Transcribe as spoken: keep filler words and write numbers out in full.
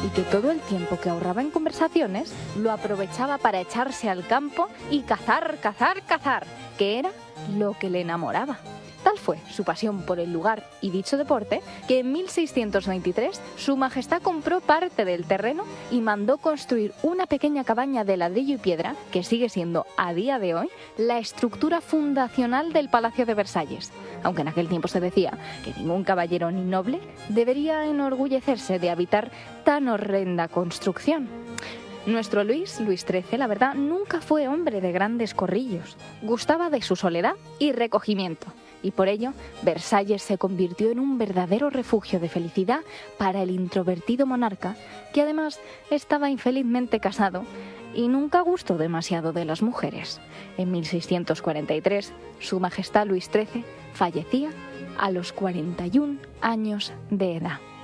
y que todo el tiempo que ahorraba en conversaciones lo aprovechaba para echarse al campo y cazar, cazar, cazar, que era lo que le enamoraba. Tal fue su pasión por el lugar y dicho deporte que en mil seiscientos veintitrés Su Majestad compró parte del terreno y mandó construir una pequeña cabaña de ladrillo y piedra que sigue siendo a día de hoy la estructura fundacional del Palacio de Versalles, aunque en aquel tiempo se decía que ningún caballero ni noble debería enorgullecerse de habitar tan horrenda construcción. Nuestro Luis, Luis trece, la verdad, nunca fue hombre de grandes corrillos. Gustaba de su soledad y recogimiento. Y por ello, Versalles se convirtió en un verdadero refugio de felicidad para el introvertido monarca, que además estaba infelizmente casado y nunca gustó demasiado de las mujeres. En mil seiscientos cuarenta y tres, Su Majestad Luis trece fallecía a los cuarenta y un años de edad.